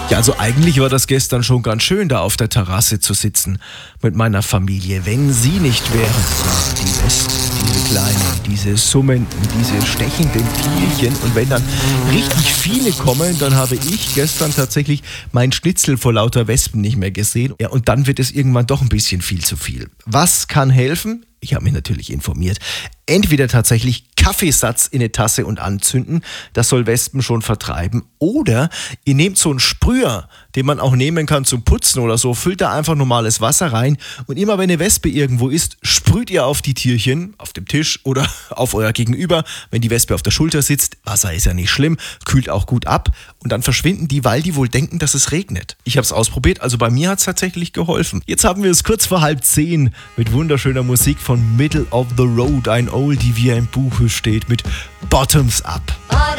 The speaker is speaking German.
Ja, also eigentlich war das gestern schon ganz schön, da auf der Terrasse zu sitzen mit meiner Familie, wenn sie nicht wären. Die Wespen, diese kleinen, diese summenden, diese stechenden Tierchen. Und wenn dann richtig viele kommen, dann habe ich gestern tatsächlich mein Schnitzel vor lauter Wespen nicht mehr gesehen. Ja, und dann wird es irgendwann doch ein bisschen viel zu viel. Was kann helfen? Ich habe mich natürlich informiert. Entweder tatsächlich Kaffeesatz in eine Tasse und anzünden, das soll Wespen schon vertreiben. Oder ihr nehmt so einen Sprüher, den man auch nehmen kann zum Putzen oder so, füllt da einfach normales Wasser rein und immer wenn eine Wespe irgendwo ist, sprüht ihr auf die Tierchen, auf dem Tisch oder auf euer Gegenüber. Wenn die Wespe auf der Schulter sitzt, Wasser ist ja nicht schlimm, kühlt auch gut ab und dann verschwinden die, weil die wohl denken, dass es regnet. Ich habe es ausprobiert, also bei mir hat es tatsächlich geholfen. Jetzt haben wir es kurz vor 9:30 mit wunderschöner Musik von Middle of the Road, ein Oldie, wie er im Buche steht, mit Bottoms Up.